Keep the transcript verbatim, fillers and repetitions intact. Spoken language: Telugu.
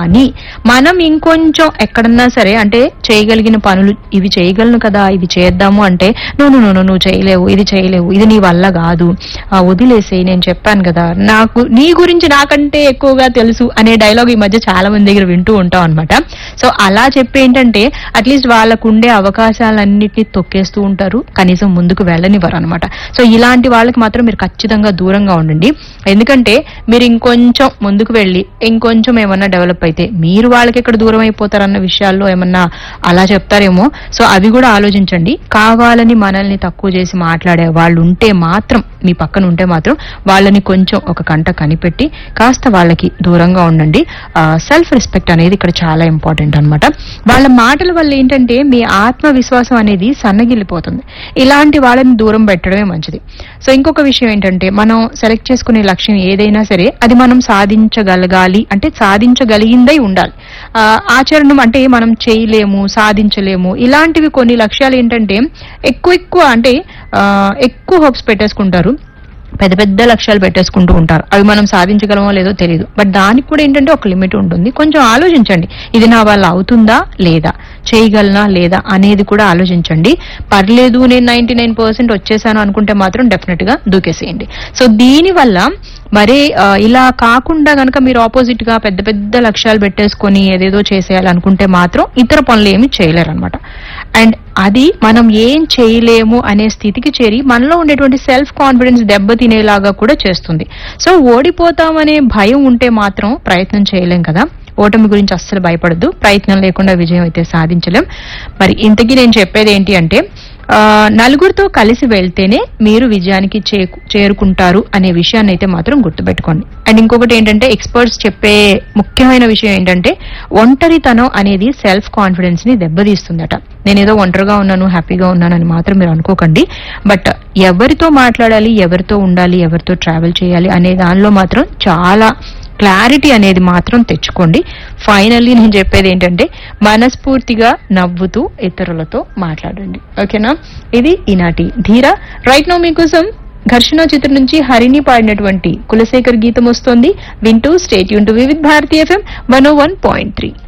అని మనం ఇంకొంచెం ఎక్కడన్నా సరే అంటే చేయగలిగిన పనులు ఇవి చేయగలను కదా ఇవి చేద్దాము అంటే నువ్వు నువ్వు నువ్వు చేయలేవు ఇది చేయలేవు ఇది నీ వల్ల కాదు వదిలేసే నేను చెప్పాను కదా నాకు నీ గురించి నాకంటే ఎక్కువగా తెలుసు అనే డైలాగ్ ఈ మధ్య చాలా మంది దగ్గర వింటూ ఉంటాం అనమాట. సో అలా చెప్పి ఏంటంటే అట్లీస్ట్ వాళ్ళకు ఉండే అవకాశాలన్నిటినీ తొక్కేస్తూ ఉంటారు, కనీసం ముందుకు వెళ్ళనివ్వరు అనమాట. సో ఇలాంటి వాళ్ళకి మాత్రం మీరు ఖచ్చితంగా దూరంగా ఉండండి. ఎందుకంటే మీరు ఇంకొంచెం ముందుకు వెళ్ళి ఇంకొంచెం ఏమన్నా డెవలప్ అయితే మీరు వాళ్ళకి ఎక్కడ దూరం అయిపోతారన్న విషయాల్లో ఏమన్నా అలా చెప్తారేమో. సో అవి కూడా ఆలోచించండి. కావాలని మనల్ని తక్కువ చేసి మాట్లాడే వాళ్ళు ఉంటే మాత్రం మీ పక్కన ఉంటే మాత్రం వాళ్ళని కొంచెం ఒక కంట కనిపెట్టి కాస్త వాళ్ళకి దూరంగా ఉండండి. సెల్ఫ్ రెస్పెక్ట్ అనేది ఇక్కడ చాలా ఇంపార్టెంట్ అనమాట. వాళ్ళ మాటల వల్ల ఏంటంటే మీ ఆత్మవిశ్వాసం అనేది సన్నగిల్లిపోతుంది. ఇలాంటి వాళ్ళని దూరం పెట్టడమే మంచిది. సో ఇంకొక విషయం ఏంటంటే మనం సెలెక్ట్ చేసుకునే లక్ష్యం ఏదైనా సరే అది మనం సాధించగలగాలి అంటే సాధించగలిగిందై ఉండాలి. ఆచరణం అంటే మనం చేయలేము సాధించలేము ఇలాంటివి కొన్ని లక్ష్యాలు ఏంటంటే ఎక్కువ ఎక్కువ అంటే ఎక్కువ హోప్స్ పెట్టేసుకుంటారు, పెద్ద పెద్ద లక్ష్యాలు పెట్టేసుకుంటూ ఉంటారు. అవి మనం సాధించగలమో లేదో తెలియదు. బట్ దానికి కూడా ఏంటంటే ఒక లిమిట్ ఉంటుంది. కొంచెం ఆలోచించండి, ఇది నా వల్ల అవుతుందా లేదా, చేయగలనా లేదా అనేది కూడా ఆలోచించండి. పర్లేదు నేను నైన్టీ నైన్ పర్సెంట్ వచ్చేసాను అనుకుంటే మాత్రం డెఫినెట్ గా దూకేసేయండి. సో దీని వల్ల మరి ఇలా కాకుండా గనక మీరు ఆపోజిట్ గా పెద్ద పెద్ద లక్ష్యాలు పెట్టేసుకొని ఏదేదో చేసేయాలనుకుంటే మాత్రం ఇతర పనులు ఏమి చేయలేరు అనమాట. అండ్ అది మనం ఏం చేయలేము అనే స్థితికి చేరి మనలో ఉండేటువంటి సెల్ఫ్ కాన్ఫిడెన్స్ దెబ్బతినేలాగా కూడా చేస్తుంది. సో ఓడిపోతామనే భయం ఉంటే మాత్రం ప్రయత్నం చేయలేం కదా. ఓటమి గురించి అస్సలు భయపడద్దు, ప్రయత్నం లేకుండా విజయం అయితే సాధించలేం. మరి ఇంతకీ నేను చెప్పేది ఏంటి అంటే ఆ నలుగురితో కలిసి వెళ్తేనే మీరు విజయానికి చేరుకుంటారు అనే విషయాన్ని అయితే మాత్రం గుర్తుపెట్టుకోండి. అండ్ ఇంకొకటి ఏంటంటే ఎక్స్పర్ట్స్ చెప్పే ముఖ్యమైన విషయం ఏంటంటే ఒంటరితనం అనేది సెల్ఫ్ కాన్ఫిడెన్స్ ని దెబ్బతీస్తుందట. నేనేదో ఒంటరిగా ఉన్నాను హ్యాపీగా ఉన్నాను అని మాత్రం మీరు అనుకోకండి. బట్ ఎవరితో మాట్లాడాలి, ఎవరితో ఉండాలి, ఎవరితో ట్రావెల్ చేయాలి అనే దానిలో మాత్రం చాలా క్లారిటీ అనేది మాత్రం తెచ్చుకోండి. ఫైనల్లీ నేను చెప్పేది ఏంటంటే మనస్ఫూర్తిగా నవ్వుతూ ఇతరులతో మాట్లాడండి. ఓకేనా? ఇది ఈనాటి ధీర. రైట్ నౌ మీకోసం ఘర్షణ చిత్రం నుంచి హరిని పాడినటువంటి కులశేఖర్ గీతం వస్తోంది. వింటూ stay tune to Vividh Bharati FM one oh one point three.